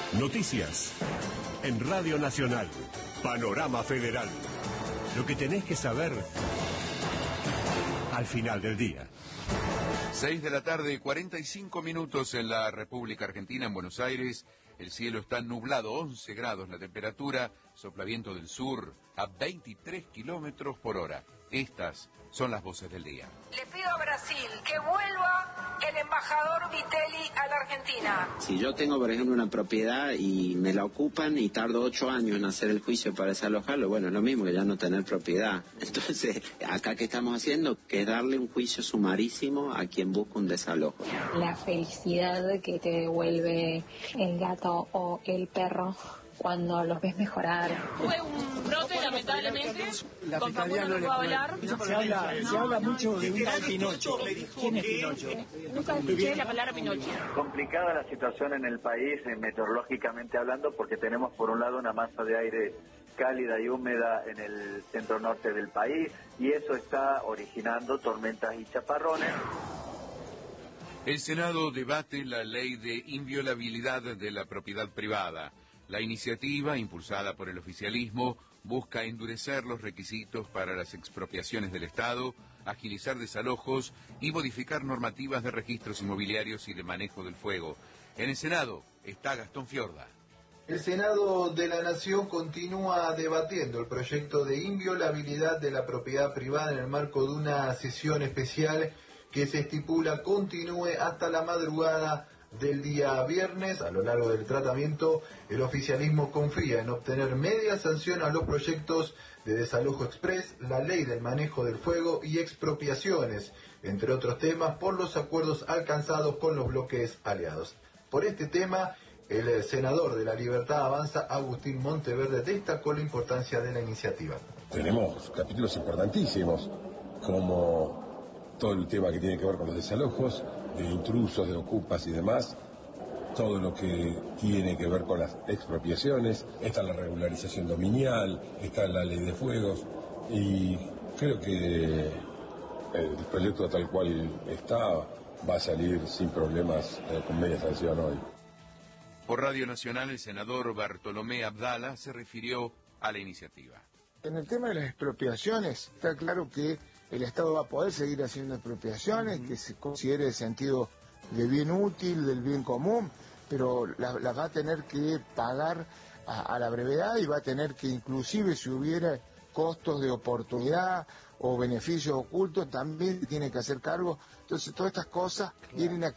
Noticias en Radio Nacional. Panorama Federal. Lo que tenés que saber al final del día. 6 de la tarde, 45 minutos en la República Argentina, en Buenos Aires. El cielo está nublado, 11 grados la temperatura, sopla viento del sur a 23 kilómetros por hora. Estas son las voces del día. Le pido a Brasil que vuelva el embajador Vitelli a la Argentina. Si yo tengo, por ejemplo, una propiedad y me la ocupan y tardo 8 años en hacer el juicio para desalojarlo, bueno, es lo mismo que ya no tener propiedad. Entonces, acá ¿qué estamos haciendo? Que darle un juicio sumarísimo a quien busca un desalojo. La felicidad que te devuelve el gato o el perro cuando los ves mejorar. Fue un brote, lamentablemente. Con Facundo no puedo hablar. Se habla mucho de un tal Pinocho. ¿Quién es Pinocho? Nunca escuché la palabra Pinocho. Complicada la situación en el país, meteorológicamente hablando, porque tenemos por un lado una masa de aire cálida y húmeda en el centro norte del país, y eso está originando tormentas y chaparrones. El Senado debate la ley de inviolabilidad de la propiedad privada. La iniciativa, impulsada por el oficialismo, busca endurecer los requisitos para las expropiaciones del Estado, agilizar desalojos y modificar normativas de registros inmobiliarios y de manejo del fuego. En el Senado está Gastón Fiorda. El Senado de la Nación continúa debatiendo el proyecto de inviolabilidad de la propiedad privada en el marco de una sesión especial que se estipula continúe hasta la madrugada del día viernes. A lo largo del tratamiento, el oficialismo confía en obtener media sanción a los proyectos de desalojo express, la ley del manejo del fuego y expropiaciones, entre otros temas, por los acuerdos alcanzados con los bloques aliados. Por este tema, el senador de La Libertad Avanza, Agustín Monteverde, destacó la importancia de la iniciativa. Tenemos capítulos importantísimos, como todo el tema que tiene que ver con los desalojos, de intrusos, de ocupas y demás, todo lo que tiene que ver con las expropiaciones, está la regularización dominial, está la ley de fuegos, y creo que el proyecto tal cual está va a salir sin problemas con media sanción hoy. Por Radio Nacional, el senador Bartolomé Abdala se refirió a la iniciativa. En el tema de las expropiaciones, está claro que el Estado va a poder seguir haciendo expropiaciones, que se considere el sentido de bien útil, del bien común, pero las va a tener que pagar a la brevedad y va a tener que, inclusive si hubiera costos de oportunidad o beneficios ocultos, también tiene que hacer cargo. Entonces todas estas cosas vienen a